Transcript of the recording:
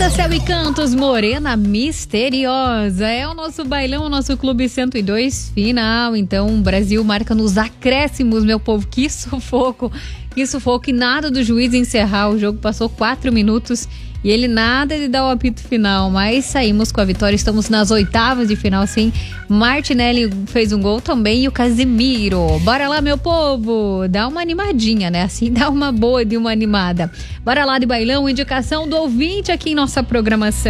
Dança, Céu e Cantos, Morena Misteriosa. É o nosso bailão, o nosso Clube 102 final. Então, o Brasil marca nos acréscimos, meu povo. Que sufoco, e nada do juiz encerrar. O jogo passou 4 minutos e ele nada de dar o apito final. Mas saímos com a vitória, estamos nas oitavas de final, sim. Martinelli fez um gol também e o Casemiro. Bora lá, meu povo. Dá uma animadinha, né? Assim dá uma boa de uma animada. Bora lá de bailão, indicação do ouvinte aqui em nossa programação.